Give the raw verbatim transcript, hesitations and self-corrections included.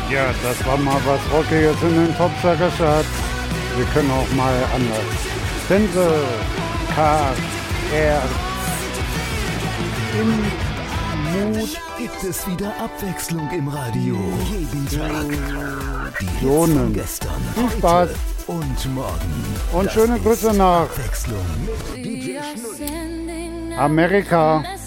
Ja, das war mal was Rockiges in den Top-Charts. Wir können auch mal anders. Sense, K, R, im Mut gibt es wieder Abwechslung im Radio. Jeden Tag. Die Hits von gestern, viel Spaß und morgen. Und schöne Grüße nach Abwechslung mit D J Schnulli. Amerika.